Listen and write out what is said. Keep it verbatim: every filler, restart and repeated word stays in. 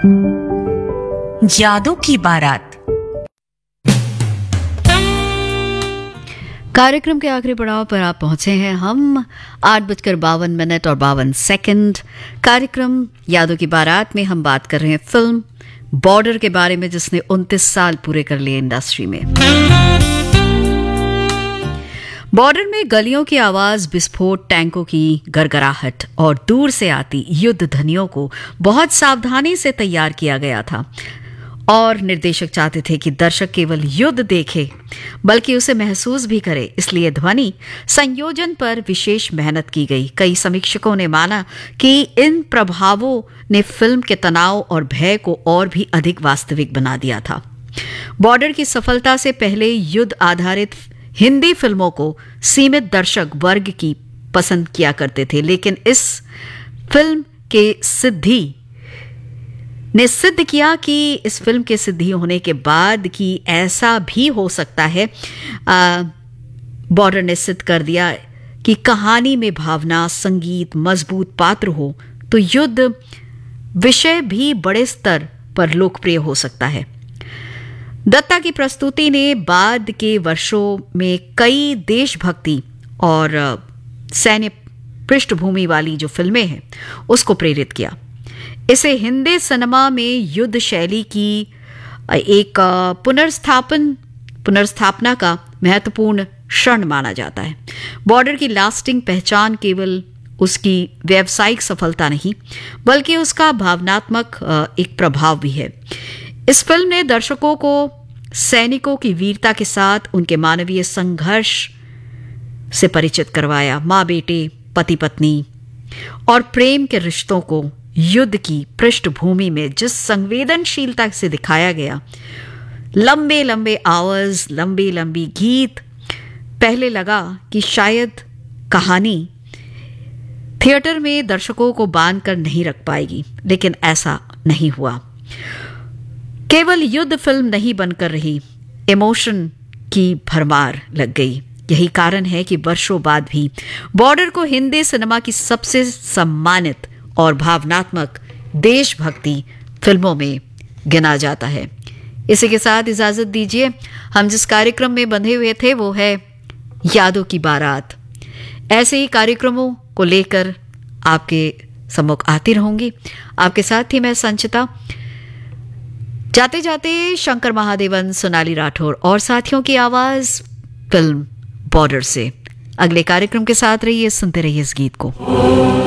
यादों की बारात। कार्यक्रम के आखिरी पड़ाव पर आप पहुंचे हैं। हम आठ बजकर बावन मिनट और बावन सेकंड कार्यक्रम यादों की बारात में हम बात कर रहे हैं फिल्म बॉर्डर के बारे में, जिसने उनतीस साल पूरे कर लिए इंडस्ट्री में। बॉर्डर में गलियों की आवाज, विस्फोट, टैंकों की गरगराहट और दूर से आती युद्ध ध्वनियों को बहुत सावधानी से तैयार किया गया था और निर्देशक चाहते थे कि दर्शक केवल युद्ध देखे बल्कि उसे महसूस भी करे। इसलिए ध्वनि संयोजन पर विशेष मेहनत की गई। कई समीक्षकों ने माना कि इन प्रभावों ने फिल्म के तनाव और भय को और भी अधिक वास्तविक बना दिया था। बॉर्डर की सफलता से पहले युद्ध आधारित हिंदी फिल्मों को सीमित दर्शक वर्ग की पसंद किया करते थे, लेकिन इस फिल्म के सिद्धि ने सिद्ध किया कि इस फिल्म के सिद्धि होने के बाद कि ऐसा भी हो सकता है। बॉर्डर ने सिद्ध कर दिया कि कहानी में भावना, संगीत, मजबूत पात्र हो तो युद्ध विषय भी बड़े स्तर पर लोकप्रिय हो सकता है। दत्ता की प्रस्तुति ने बाद के वर्षों में कई देशभक्ति और सैन्य पृष्ठभूमि वाली जो फिल्में हैं उसको प्रेरित किया। इसे हिंदी सिनेमा में युद्ध शैली की एक पुनर्स्थापन पुनर्स्थापना का महत्वपूर्ण क्षण माना जाता है। बॉर्डर की लास्टिंग पहचान केवल उसकी व्यावसायिक सफलता नहीं बल्कि उसका भावनात्मक एक प्रभाव भी है। इस फिल्म ने दर्शकों को सैनिकों की वीरता के साथ उनके मानवीय संघर्ष से परिचित करवाया। माँ बेटे, पति पत्नी और प्रेम के रिश्तों को युद्ध की पृष्ठभूमि में जिस संवेदनशीलता से दिखाया गया, लंबे लंबे आवाज, लंबी लंबी गीत, पहले लगा कि शायद कहानी थिएटर में दर्शकों को बांध कर नहीं रख पाएगी, लेकिन ऐसा नहीं हुआ। केवल युद्ध फिल्म नहीं बनकर रही, इमोशन की भरमार लग गई। यही कारण है कि वर्षों बाद भी बॉर्डर को हिंदी सिनेमा की सबसे सम्मानित और भावनात्मक देशभक्ति फिल्मों में गिना जाता है। इसी के साथ इजाजत दीजिए। हम जिस कार्यक्रम में बंधे हुए थे वो है यादों की बारात। ऐसे ही कार्यक्रमों को लेकर आपके सम्मुख आती रहूंगी। आपके साथ ही मैं संचिता। जाते जाते शंकर महादेवन, सोनाली राठौर और साथियों की आवाज फिल्म बॉर्डर से। अगले कार्यक्रम के साथ रहिए, सुनते रहिए इस गीत को।